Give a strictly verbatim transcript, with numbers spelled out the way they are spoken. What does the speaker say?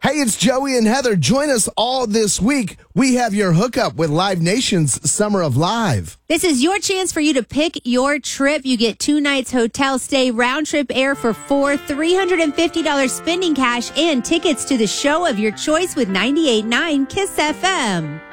Hey, it's Joey and Heather. Join us all this week. We have your hookup with Live Nation's Summer of Live. This is your chance for you to pick your trip. You get two nights hotel stay, round trip air for four, three hundred fifty dollars spending cash, and tickets to the show of your choice with ninety-eight point nine Kiss F M.